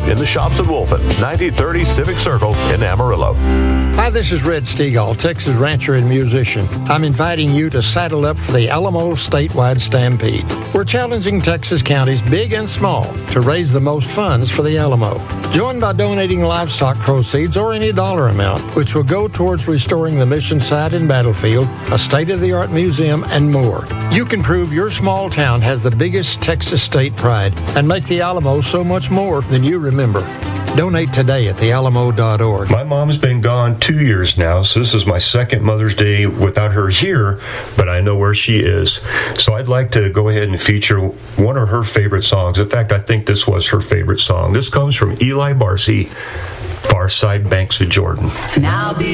food in the shops at Wolfen, 9030 Civic Circle in Amarillo. Hi, this is Red Stegall, Texas rancher and musician. I'm inviting you to saddle up for the Alamo Statewide Stampede. We're challenging Texas counties, big and small, to raise the most funds for the Alamo. Join by donating livestock proceeds or any dollar amount, which will go towards restoring the mission site and battlefield, a state-of-the-art museum, and more. You can prove your small town has the biggest Texas state pride and make the Alamo so much more than you remember. Donate today at thealamo.org. My mom's been gone 2 years now, so this is my second Mother's Day without her here, but I know where she is. So I'd like to go ahead and feature one of her favorite songs. In fact, I think this was her favorite song. This comes from Eli Barcy, Far Side Banks of Jordan. Now